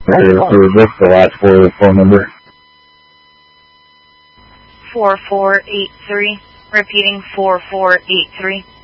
What's the last four of the phone number? 4483. Repeating 4483.